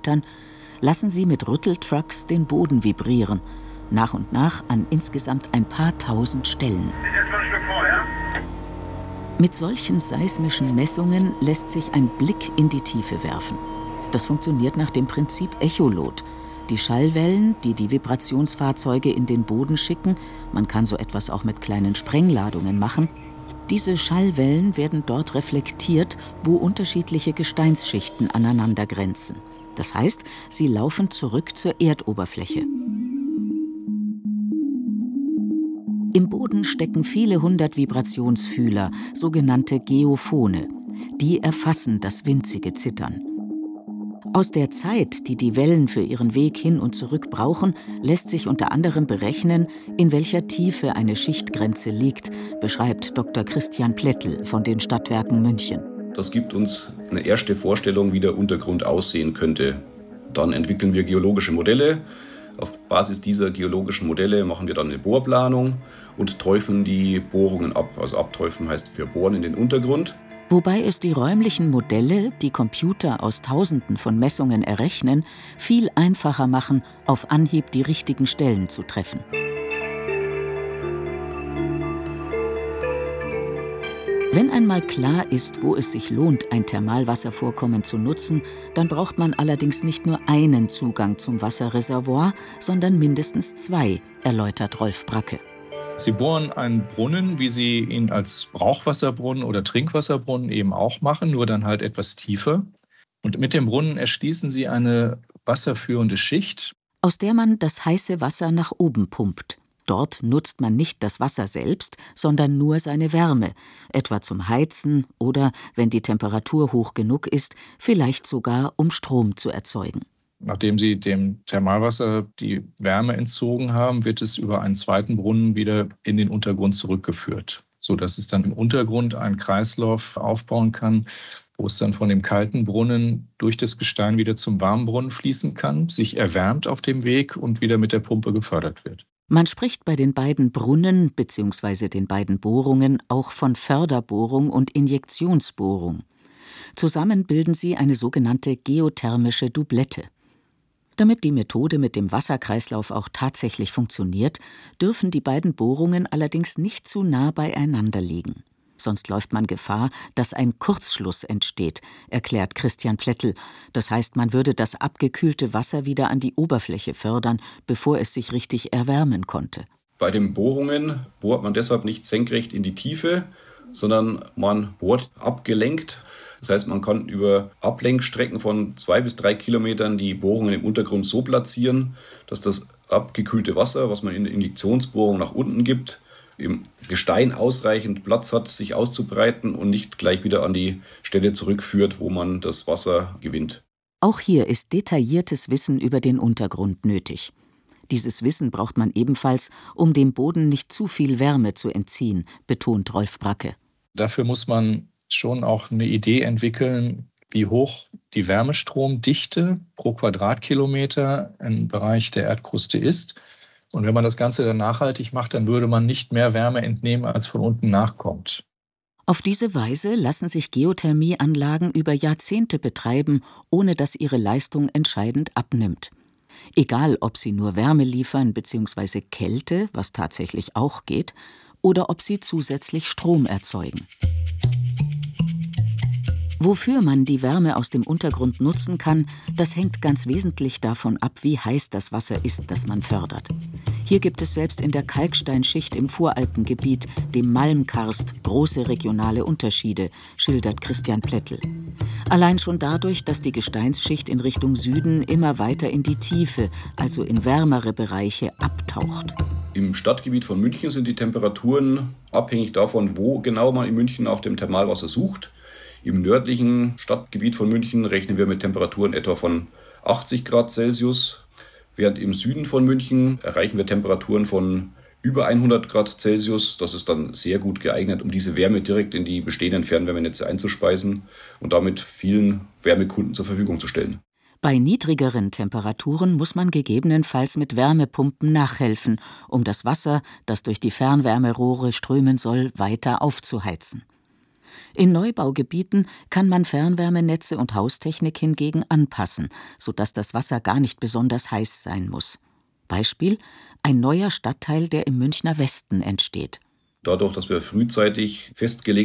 Metern, lassen sie mit Rütteltrucks den Boden vibrieren, nach und nach an insgesamt ein paar tausend Stellen. Mit solchen seismischen Messungen lässt sich ein Blick in die Tiefe werfen. Das funktioniert nach dem Prinzip Echolot. Die Schallwellen, die die Vibrationsfahrzeuge in den Boden schicken, man kann so etwas auch mit kleinen Sprengladungen machen, diese Schallwellen werden dort reflektiert, wo unterschiedliche Gesteinsschichten aneinander grenzen. Das heißt, sie laufen zurück zur Erdoberfläche. Im Boden stecken viele hundert Vibrationsfühler, sogenannte Geophone. Die erfassen das winzige Zittern. Aus der Zeit, die die Wellen für ihren Weg hin und zurück brauchen, lässt sich unter anderem berechnen, in welcher Tiefe eine Schichtgrenze liegt, beschreibt Dr. Christian Plättl von den Stadtwerken München. Das gibt uns eine erste Vorstellung, wie der Untergrund aussehen könnte. Dann entwickeln wir geologische Modelle. Auf Basis dieser geologischen Modelle machen wir dann eine Bohrplanung und träufeln die Bohrungen ab. Also abträufeln heißt, wir bohren in den Untergrund. Wobei es die räumlichen Modelle, die Computer aus Tausenden von Messungen errechnen, viel einfacher machen, auf Anhieb die richtigen Stellen zu treffen. Wenn einmal klar ist, wo es sich lohnt, ein Thermalwasservorkommen zu nutzen, dann braucht man allerdings nicht nur einen Zugang zum Wasserreservoir, sondern mindestens zwei, erläutert Rolf Bracke. Sie bohren einen Brunnen, wie Sie ihn als Brauchwasserbrunnen oder Trinkwasserbrunnen eben auch machen, nur dann halt etwas tiefer. Und mit dem Brunnen erschließen Sie eine wasserführende Schicht, aus der man das heiße Wasser nach oben pumpt. Dort nutzt man nicht das Wasser selbst, sondern nur seine Wärme, etwa zum Heizen oder, wenn die Temperatur hoch genug ist, vielleicht sogar, um Strom zu erzeugen. Nachdem Sie dem Thermalwasser die Wärme entzogen haben, wird es über einen zweiten Brunnen wieder in den Untergrund zurückgeführt, sodass es dann im Untergrund einen Kreislauf aufbauen kann, wo es dann von dem kalten Brunnen durch das Gestein wieder zum warmen Brunnen fließen kann, sich erwärmt auf dem Weg und wieder mit der Pumpe gefördert wird. Man spricht bei den beiden Brunnen bzw. den beiden Bohrungen auch von Förderbohrung und Injektionsbohrung. Zusammen bilden sie eine sogenannte geothermische Doublette. Damit die Methode mit dem Wasserkreislauf auch tatsächlich funktioniert, dürfen die beiden Bohrungen allerdings nicht zu nah beieinander liegen. Sonst läuft man Gefahr, dass ein Kurzschluss entsteht, erklärt Christian Plättl. Das heißt, man würde das abgekühlte Wasser wieder an die Oberfläche fördern, bevor es sich richtig erwärmen konnte. Bei den Bohrungen bohrt man deshalb nicht senkrecht in die Tiefe, sondern man bohrt abgelenkt. Das heißt, man kann über Ablenkstrecken von 2 bis 3 Kilometern die Bohrungen im Untergrund so platzieren, dass das abgekühlte Wasser, was man in der Injektionsbohrung nach unten gibt, im Gestein ausreichend Platz hat, sich auszubreiten und nicht gleich wieder an die Stelle zurückführt, wo man das Wasser gewinnt. Auch hier ist detailliertes Wissen über den Untergrund nötig. Dieses Wissen braucht man ebenfalls, um dem Boden nicht zu viel Wärme zu entziehen, betont Rolf Bracke. Dafür muss man schon auch eine Idee entwickeln, wie hoch die Wärmestromdichte pro Quadratkilometer im Bereich der Erdkruste ist. Und wenn man das Ganze dann nachhaltig macht, dann würde man nicht mehr Wärme entnehmen, als von unten nachkommt. Auf diese Weise lassen sich Geothermieanlagen über Jahrzehnte betreiben, ohne dass ihre Leistung entscheidend abnimmt. Egal, ob sie nur Wärme liefern bzw. Kälte, was tatsächlich auch geht, oder ob sie zusätzlich Strom erzeugen. Wofür man die Wärme aus dem Untergrund nutzen kann, das hängt ganz wesentlich davon ab, wie heiß das Wasser ist, das man fördert. Hier gibt es selbst in der Kalksteinschicht im Voralpengebiet, dem Malmkarst, große regionale Unterschiede, schildert Christian Plättl. Allein schon dadurch, dass die Gesteinsschicht in Richtung Süden immer weiter in die Tiefe, also in wärmere Bereiche, abtaucht. Im Stadtgebiet von München sind die Temperaturen abhängig davon, wo genau man in München nach dem Thermalwasser sucht. Im nördlichen Stadtgebiet von München rechnen wir mit Temperaturen etwa von 80 Grad Celsius, während im Süden von München erreichen wir Temperaturen von über 100 Grad Celsius. Das ist dann sehr gut geeignet, um diese Wärme direkt in die bestehenden Fernwärmenetze einzuspeisen und damit vielen Wärmekunden zur Verfügung zu stellen. Bei niedrigeren Temperaturen muss man gegebenenfalls mit Wärmepumpen nachhelfen, um das Wasser, das durch die Fernwärmerohre strömen soll, weiter aufzuheizen. In Neubaugebieten kann man Fernwärmenetze und Haustechnik hingegen anpassen, sodass das Wasser gar nicht besonders heiß sein muss. Beispiel: ein neuer Stadtteil, der im Münchner Westen entsteht. Dadurch, dass wir frühzeitig festgelegt